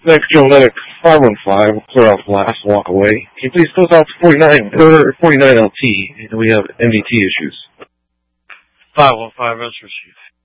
Next, Joe Medic 515 will clear off blast, walk away. Can you please close out 49 LT? We have MDT issues. 515, that's received.